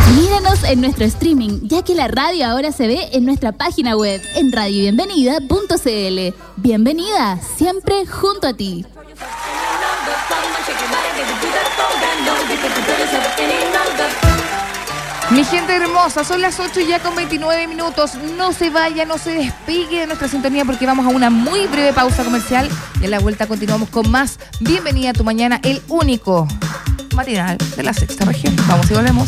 Míranos en nuestro streaming, ya que la radio ahora se ve en nuestra página web, en radiobienvenida.cl. Bienvenida, siempre junto a ti. Mi gente hermosa, son las 8 ya con 29 minutos. No se vaya, no se despegue de nuestra sintonía porque vamos a una muy breve pausa comercial y en la vuelta continuamos con más. Bienvenida a tu mañana, el único matinal de la sexta región. Vamos y volvemos.